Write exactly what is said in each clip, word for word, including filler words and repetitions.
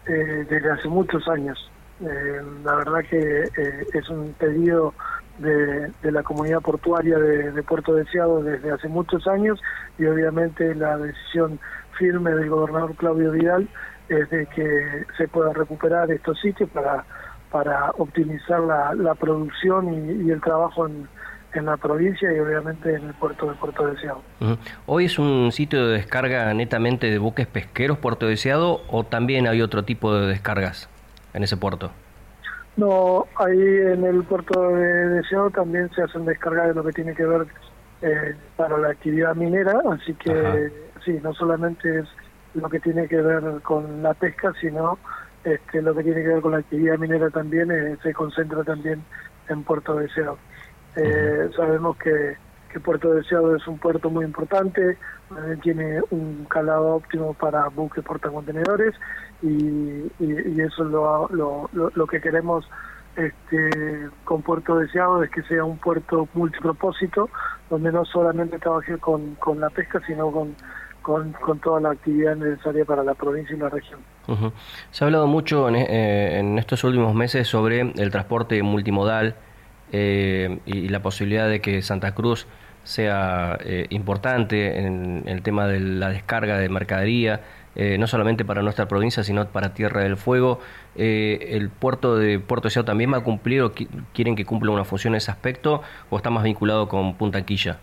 eh, desde hace muchos años. Eh, la verdad que eh, es un pedido de, de la comunidad portuaria de, de Puerto Deseado desde hace muchos años, y obviamente la decisión firme del gobernador Claudio Vidal es de que se pueda recuperar estos sitios para, para optimizar la, la producción y, y el trabajo en, en la provincia y obviamente en el puerto de Puerto Deseado. Uh-huh. ¿Hoy es un sitio de descarga netamente de buques pesqueros Puerto Deseado o también hay otro tipo de descargas en ese puerto? No, ahí en el puerto de Deseado también se hacen descargas de lo que tiene que ver eh, para la actividad minera, así que Ajá. sí, no solamente es lo que tiene que ver con la pesca, sino este, lo que tiene que ver con la actividad minera también eh, se concentra también en Puerto Deseado. Eh, uh-huh. Sabemos que, que Puerto Deseado es un puerto muy importante, eh, tiene un calado óptimo para buques portacontenedores y, y, y eso es lo, lo, lo, lo que queremos este, con Puerto Deseado, es que sea un puerto multipropósito, donde no solamente trabaje con, con la pesca, sino con, con, con toda la actividad necesaria para la provincia y la región. Uh-huh. Se ha hablado mucho en, eh, en estos últimos meses sobre el transporte multimodal eh, y la posibilidad de que Santa Cruz sea eh, importante en el tema de la descarga de mercadería, eh, no solamente para nuestra provincia, sino para Tierra del Fuego. Eh, ¿El puerto de Puerto Deseado también va a cumplir o qu- quieren que cumpla una función en ese aspecto o está más vinculado con Punta Quilla?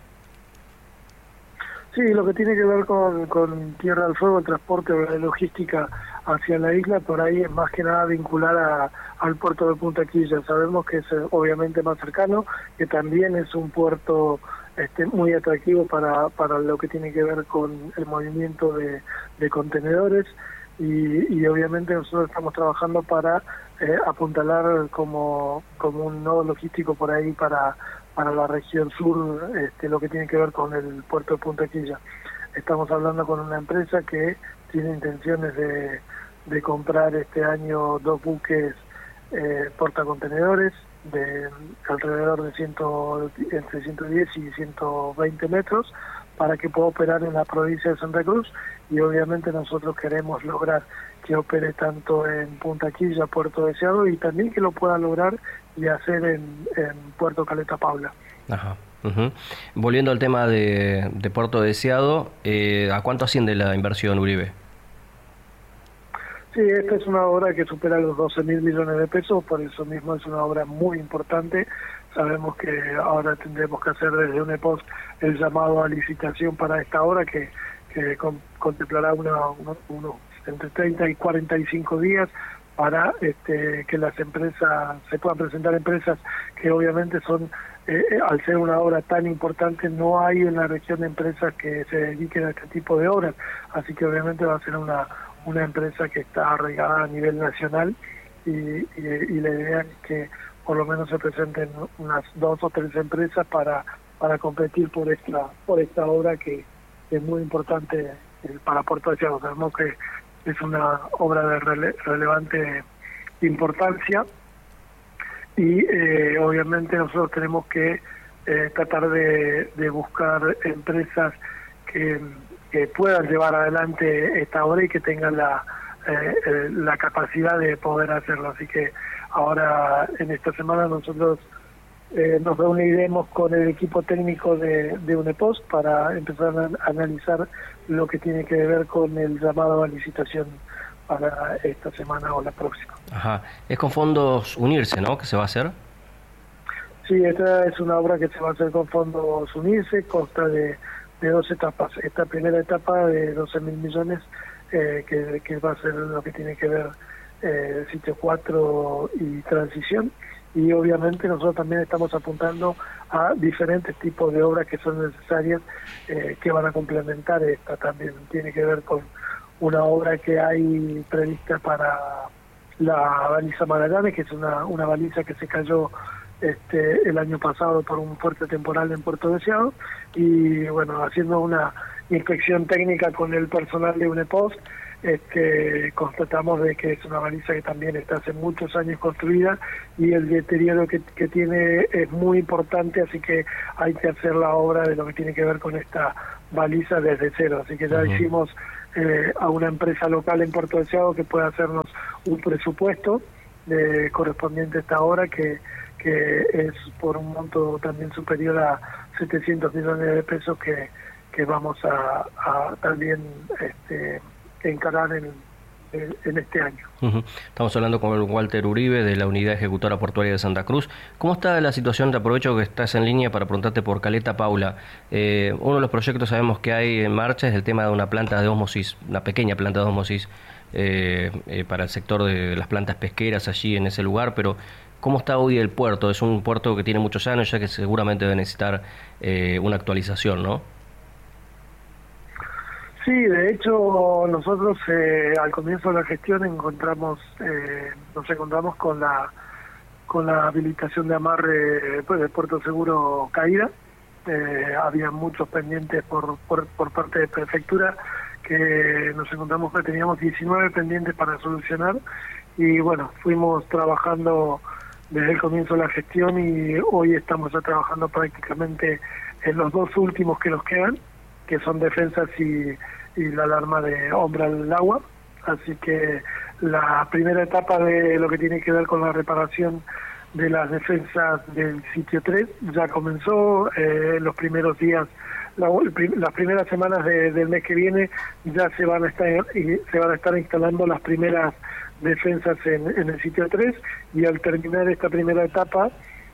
Sí, lo que tiene que ver con, con Tierra del Fuego, el transporte o la logística hacia la isla, por ahí es más que nada vincular a, al puerto de Punta Quilla. Sabemos que es obviamente más cercano, que también es un puerto este, muy atractivo para, para lo que tiene que ver con el movimiento de, de contenedores, y, y obviamente nosotros estamos trabajando para eh, apuntalar como, como un nodo logístico por ahí para para la región sur, este, lo que tiene que ver con el puerto de Punta Quilla. Estamos hablando con una empresa que tiene intenciones de, de comprar este año dos buques eh, portacontenedores de alrededor de ciento, entre ciento diez y ciento veinte metros para que pueda operar en la provincia de Santa Cruz, y obviamente nosotros queremos lograr que opere tanto en Punta Quilla, Puerto Deseado, y también que lo pueda lograr y hacer en, en Puerto Caleta Paula. Ajá. Uh-huh. Volviendo al tema de, de Puerto Deseado, eh, ¿a cuánto asciende la inversión, Uribe? Sí, esta es una obra que supera los doce mil millones de pesos, por eso mismo es una obra muy importante. Sabemos que ahora tendremos que hacer desde UNEPOS el llamado a licitación para esta obra, que, que con, contemplará una, uno, uno, entre treinta y cuarenta y cinco días para este, que las empresas, se puedan presentar empresas que obviamente son, eh, al ser una obra tan importante, no hay en la región empresas que se dediquen a este tipo de obras, así que obviamente va a ser una, una empresa que está arraigada a nivel nacional, y, y, y la idea es que por lo menos se presenten unas dos o tres empresas para, para competir por esta, por esta obra que, que es muy importante para Puerto Deseado. Sabemos que es una obra de rele relevante importancia, y eh, obviamente nosotros tenemos que eh, tratar de, de buscar empresas que, que puedan llevar adelante esta obra y que tengan la, eh, eh, la capacidad de poder hacerlo. Así que ahora en esta semana nosotros eh, nos reuniremos con el equipo técnico de, de UNEPOS para empezar a analizar lo que tiene que ver con el llamado a licitación para esta semana o la próxima. Ajá. Es con fondos Unirse, ¿no?, que se va a hacer. Sí, esta es una obra que se va a hacer con fondos Unirse, consta de, de dos etapas. Esta primera etapa de doce mil millones, eh, que, que va a ser lo que tiene que ver eh, sitio cuatro y transición, y obviamente nosotros también estamos apuntando a diferentes tipos de obras que son necesarias, eh, que van a complementar esta. También tiene que ver con una obra que hay prevista para la baliza Magallanes, que es una, una baliza que se cayó este, el año pasado por un fuerte temporal en Puerto Deseado, y bueno, haciendo una inspección técnica con el personal de UNEPOS, este, constatamos de que es una baliza que también está hace muchos años construida, y el deterioro que, que tiene es muy importante, así que hay que hacer la obra de lo que tiene que ver con esta baliza desde cero. Así que ya uh-huh. hicimos eh, a una empresa local en Puerto Deseado que pueda hacernos un presupuesto eh, correspondiente a esta obra, que, que es por un monto también superior a setecientos millones de pesos que, que vamos a, a también este, encarar en, en, en este año. Uh-huh. Estamos hablando con Walter Uribe de la Unidad Ejecutora Portuaria de Santa Cruz. ¿Cómo está la situación? Te aprovecho que estás en línea para preguntarte por Caleta Paula. Eh, uno de los proyectos sabemos que hay en marcha es el tema de una planta de ósmosis, una pequeña planta de ósmosis eh, eh, para el sector de las plantas pesqueras allí en ese lugar, pero ¿cómo está hoy el puerto? Es un puerto que tiene muchos años ya, que seguramente debe necesitar eh, una actualización, ¿no? Sí, de hecho nosotros eh, al comienzo de la gestión encontramos eh, nos encontramos con la con la habilitación de amarre pues, de Puerto Seguro caída. Eh, había muchos pendientes por, por por parte de prefectura, que nos encontramos que teníamos diecinueve pendientes para solucionar, y bueno, fuimos trabajando desde el comienzo de la gestión y hoy estamos ya trabajando prácticamente en los dos últimos que nos quedan, que son defensas y, y la alarma de hombre al agua. Así que la primera etapa de lo que tiene que ver con la reparación de las defensas del sitio tres ya comenzó. Eh, los primeros días, la, las primeras semanas de, del mes que viene ya se van a estar y se van a estar instalando las primeras defensas en, en el sitio tres, y al terminar esta primera etapa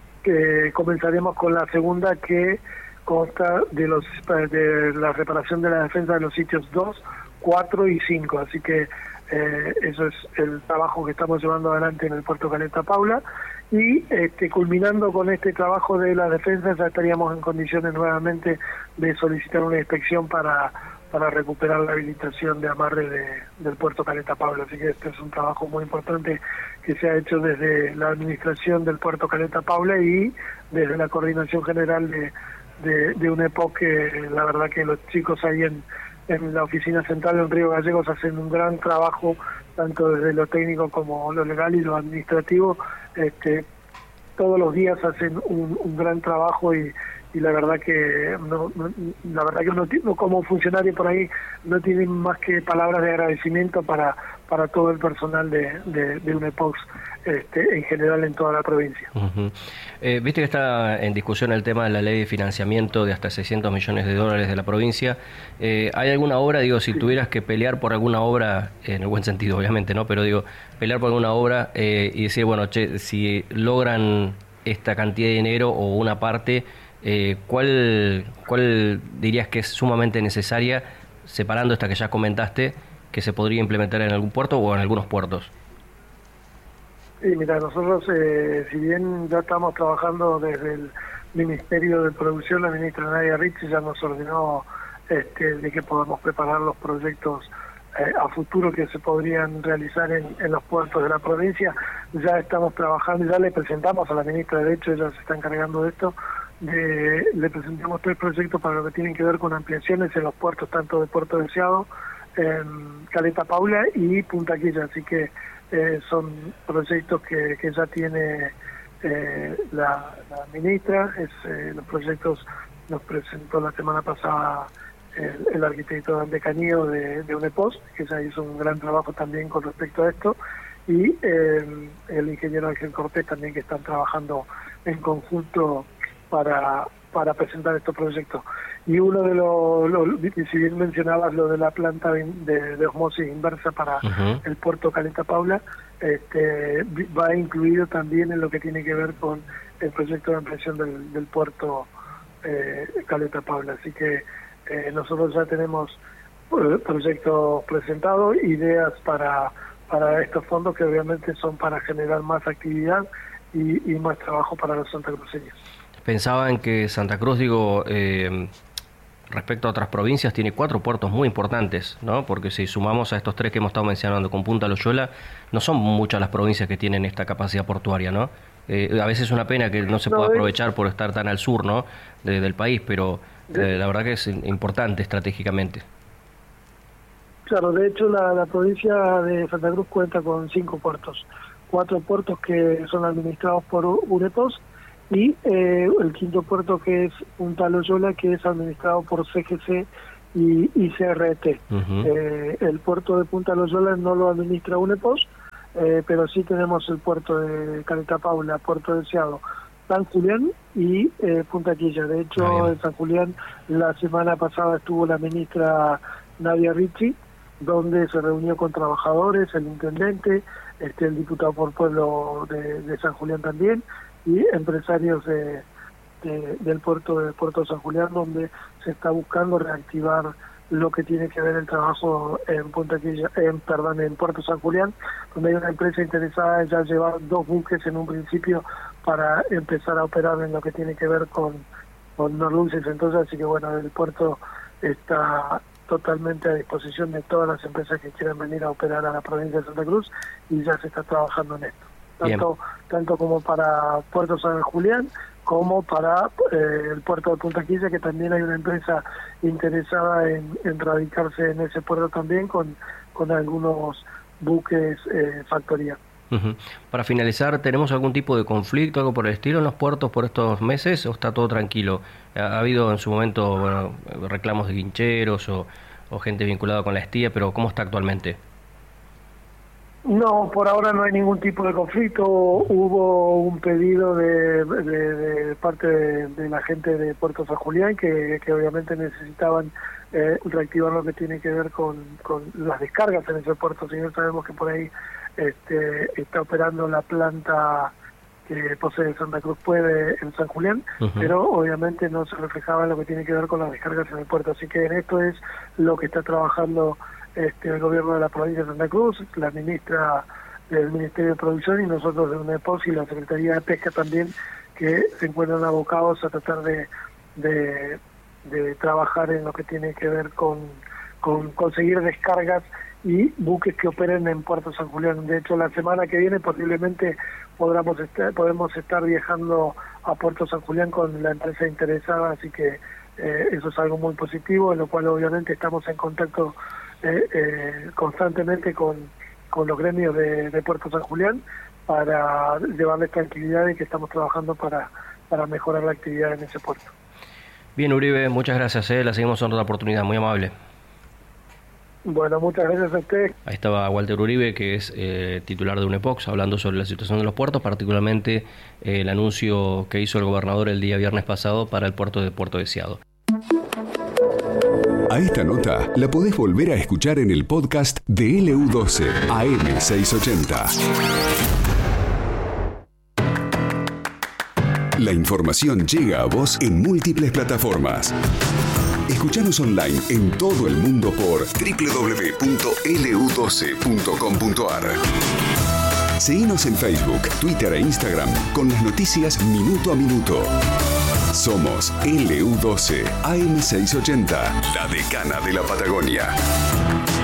eh, comenzaremos con la segunda, que consta de los de la reparación de la defensa de los sitios dos, cuatro y cinco. Así que eh, eso es el trabajo que estamos llevando adelante en el puerto Caleta Paula, y este, culminando con este trabajo de las defensas ya estaríamos en condiciones nuevamente de solicitar una inspección para para recuperar la habilitación de amarre de, del puerto Caleta Paula. Así que este es un trabajo muy importante que se ha hecho desde la administración del puerto Caleta Paula y desde la coordinación general de de, de un E P O C, que la verdad que los chicos ahí en, en la oficina central en Río Gallegos hacen un gran trabajo, tanto desde lo técnico como lo legal y lo administrativo. Este, todos los días hacen un, un gran trabajo, y, y la verdad que no, no, la verdad que uno, uno como funcionario por ahí no tiene más que palabras de agradecimiento para para todo el personal de, de, de un E P O X este, en general en toda la provincia. Uh-huh. Eh, Viste que está en discusión el tema de la ley de financiamiento de hasta seiscientos millones de dólares de la provincia. Eh, ¿Hay alguna obra, digo, si sí. tuvieras que pelear por alguna obra, en el buen sentido obviamente, ¿no? Pero digo, pelear por alguna obra eh, y decir, bueno, che, si logran esta cantidad de dinero o una parte, eh, ¿cuál, ¿cuál dirías que es sumamente necesaria, separando esta que ya comentaste, que se podría implementar en algún puerto o en algunos puertos? Sí, mira, nosotros, eh, si bien ya estamos trabajando desde el Ministerio de Producción, la ministra Nadia Ricci ya nos ordenó este, de que podamos preparar los proyectos eh, a futuro que se podrían realizar en, en los puertos de la provincia. Ya estamos trabajando, ya le presentamos a la ministra, de hecho ella se está encargando de esto, de, le presentamos tres proyectos para lo que tienen que ver con ampliaciones en los puertos, tanto de Puerto Deseado, en Caleta Paula y Punta Quilla. Así que eh, son proyectos que, que ya tiene eh, la, la ministra. Es, eh, los proyectos nos presentó la semana pasada el, el arquitecto Dante Cañido de, de UNEPOS, que ya hizo un gran trabajo también con respecto a esto, y eh, el ingeniero Ángel Cortés también, que están trabajando en conjunto para para presentar estos proyectos. Y uno de los, lo, si bien mencionabas lo de la planta de, de, de osmosis inversa para uh-huh. el puerto Caleta Paula, este, va incluido también en lo que tiene que ver con el proyecto de ampliación del, del puerto eh, Caleta Paula. Así que eh, nosotros ya tenemos proyectos presentados, ideas para, para estos fondos, que obviamente son para generar más actividad y, y más trabajo para los santacruceños. Pensaba en que Santa Cruz, digo, eh, respecto a otras provincias, tiene cuatro puertos muy importantes, ¿no? Porque si sumamos a estos tres que hemos estado mencionando con Punta Loyola, no son muchas las provincias que tienen esta capacidad portuaria, ¿no? Eh, a veces es una pena que no se pueda aprovechar por estar tan al sur, ¿no? De, del país, pero eh, la verdad que es importante estratégicamente. Claro, de hecho la, la provincia de Santa Cruz cuenta con cinco puertos, cuatro puertos que son administrados por UNEPOS, y eh, el quinto puerto, que es Punta Loyola, que es administrado por C G C y, y C R T. Uh-huh. Eh, el puerto de Punta Loyola no lo administra UNEPOS, eh, pero sí tenemos el puerto de Caleta Paula, Puerto Deseado, San Julián y eh, Punta Quilla. De hecho, ah, en San Julián la semana pasada estuvo la ministra Nadia Ricci, donde se reunió con trabajadores, el intendente, este, el diputado por pueblo de, de San Julián también, y empresarios de, de, del puerto de Puerto San Julián, donde se está buscando reactivar lo que tiene que ver el trabajo en Punta Quilla, en, perdón, en Puerto San Julián, donde hay una empresa interesada en ya llevar dos buques en un principio para empezar a operar en lo que tiene que ver con, con Norluces. Entonces, así que bueno, el puerto está totalmente a disposición de todas las empresas que quieran venir a operar a la provincia de Santa Cruz, y ya se está trabajando en esto, tanto tanto como para Puerto San Julián como para eh, el puerto de Punta Quilla, que también hay una empresa interesada en, en radicarse en ese puerto también con, con algunos buques eh, factoría. Uh-huh. Para finalizar, ¿tenemos algún tipo de conflicto, algo por el estilo en los puertos por estos meses o está todo tranquilo? ¿Ha, ha habido en su momento bueno, reclamos de guincheros o, o gente vinculada con la estía, pero cómo está actualmente? No, por ahora no hay ningún tipo de conflicto. Hubo un pedido de, de, de parte de, de la gente de Puerto San Julián que, que obviamente necesitaban eh, reactivar lo que tiene que ver con, con las descargas en ese puerto. Si bien sabemos que por ahí este, está operando la planta que posee Santa Cruz Puede en San Julián, uh-huh. pero obviamente no se reflejaba en lo que tiene que ver con las descargas en el puerto. Así que en esto es lo que está trabajando Este, el gobierno de la provincia de Santa Cruz, la ministra del Ministerio de Producción y nosotros de UNEPOS y la Secretaría de Pesca también, que se encuentran abocados a tratar de, de, de trabajar en lo que tiene que ver con, con conseguir descargas y buques que operen en Puerto San Julián. De hecho, la semana que viene posiblemente podamos estar, podemos estar viajando a Puerto San Julián con la empresa interesada, así que eh, eso es algo muy positivo, en lo cual obviamente estamos en contacto Eh, eh, constantemente con, con los gremios de, de Puerto San Julián para llevarles tranquilidad y que estamos trabajando para, para mejorar la actividad en ese puerto. Bien, Uribe, muchas gracias, eh. la seguimos en otra oportunidad, muy amable. Bueno, muchas gracias a usted. Ahí estaba Walter Uribe, que es eh, titular de UNEPOS, hablando sobre la situación de los puertos, particularmente eh, el anuncio que hizo el gobernador el día viernes pasado para el puerto de Puerto Deseado. A esta nota la podés volver a escuchar en el podcast de L U doce A M seiscientos ochenta. La información llega a vos en múltiples plataformas. Escuchanos online en todo el mundo por doble u doble u doble u punto l u doce punto com punto a r. Seguinos en Facebook, Twitter e Instagram con las noticias minuto a minuto. Somos L U doce A M seiscientos ochenta, la decana de la Patagonia.